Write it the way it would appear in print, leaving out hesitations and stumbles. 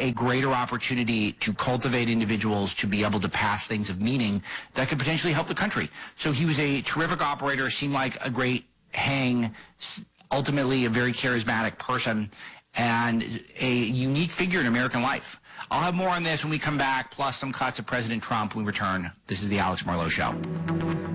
a greater opportunity to cultivate individuals to be able to pass things of meaning that could potentially help the country. So he was a terrific operator, seemed like a great hang, ultimately a very charismatic person, and a unique figure in American life. I'll have more on this when we come back, plus some cuts of President Trump when we return. This is the Alex Marlowe Show.